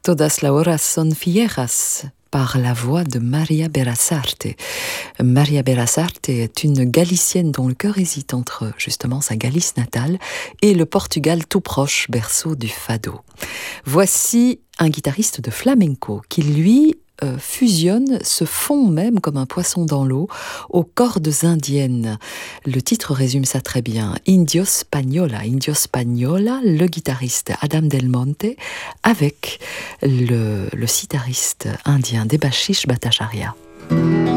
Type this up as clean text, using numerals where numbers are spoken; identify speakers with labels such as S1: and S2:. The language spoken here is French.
S1: Todas las horas son viejas par la voix de Maria Berasaarte. Maria Berasaarte est une Galicienne dont le cœur hésite entre justement sa Galice natale et le Portugal tout proche, berceau du fado. Voici un guitariste de flamenco qui lui fusionne, se fond même comme un poisson dans l'eau aux cordes indiennes. Le titre résume ça très bien. Indio Spagnola, le guitariste Adam Del Monte avec le sitariste indien Debashish Bhattacharya.